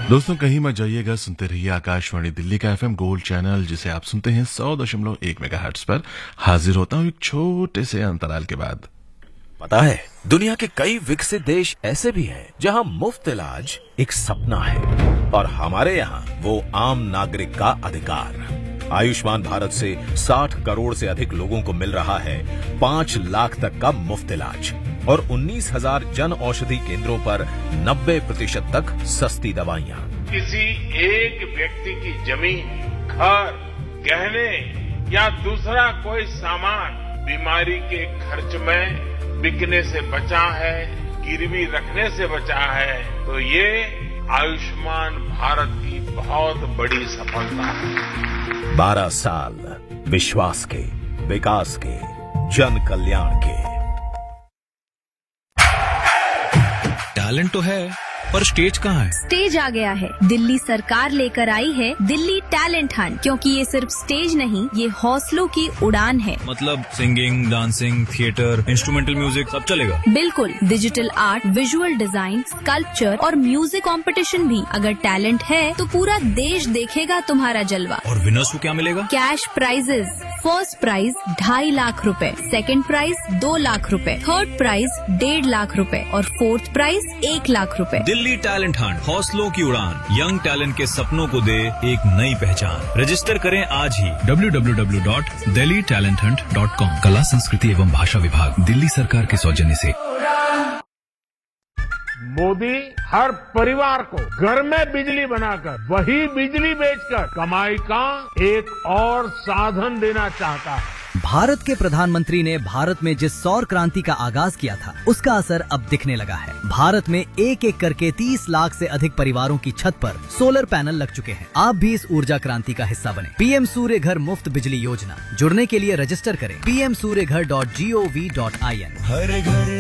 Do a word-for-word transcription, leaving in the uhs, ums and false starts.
दोस्तों कहीं मत जाइएगा, सुनते रहिए आकाशवाणी दिल्ली का एफएम गोल्ड चैनल, जिसे आप सुनते हैं सौ दशमलव एक मेगाहर्ट्ज पर। हाजिर होता हूं एक छोटे से अंतराल के बाद। पता है, दुनिया के कई विकसित देश ऐसे भी हैं जहां मुफ्त इलाज एक सपना है, और हमारे यहाँ वो आम नागरिक का अधिकार। आयुष्मान भारत से साठ करोड़ से अधिक लोगों को मिल रहा है पांच लाख तक का मुफ्त इलाज, और उन्नीस हजार जन औषधि केंद्रों पर नब्बे प्रतिशत तक सस्ती दवाइयाँ। किसी एक व्यक्ति की जमीन, घर, गहने या दूसरा कोई सामान बीमारी के खर्च में बिकने से बचा है, गिरवी रखने से बचा है, तो ये आयुष्मान भारत की बहुत बड़ी सफलता है। बारह साल विश्वास के, विकास के, जन कल्याण के। टैलेंट तो है, पर स्टेज कहाँ है? स्टेज आ गया है। दिल्ली सरकार लेकर आई है दिल्ली टैलेंट हंट, क्योंकि ये सिर्फ स्टेज नहीं, ये हौसलों की उड़ान है। मतलब singing, dancing, theatre, instrumental music सब चलेगा? बिल्कुल, digital art, visual design, sculpture और म्यूजिक कंपटीशन भी। अगर टैलेंट है तो पूरा देश देखेगा तुम्हारा जलवा। और विनर्स को क्या मिलेगा? Cash prices. फर्स्ट प्राइज ढाई लाख रुपए, सेकंड प्राइज दो लाख रुपए, थर्ड प्राइज डेढ़ लाख रुपए और फोर्थ प्राइज एक लाख रुपए। दिल्ली टैलेंट हंट, हौसलों की उड़ान, यंग टैलेंट के सपनों को दे एक नई पहचान। रजिस्टर करें आज ही W W W dot Delhi talent Hunt dot com. कला, संस्कृति एवं भाषा विभाग, दिल्ली सरकार के सौजन्य से। मोदी हर परिवार को घर में बिजली बनाकर वही बिजली बेचकर कमाई का एक और साधन देना चाहता है। भारत के प्रधानमंत्री ने भारत में जिस सौर क्रांति का आगाज किया था, उसका असर अब दिखने लगा है। भारत में एक एक करके तीस लाख से अधिक परिवारों की छत पर सोलर पैनल लग चुके हैं। आप भी इस ऊर्जा क्रांति का हिस्सा बने। पीएम सूर्य घर मुफ्त बिजली योजना, जुड़ने के लिए रजिस्टर करें पी एम सूर्य घर dot G O V dot I N. हर घर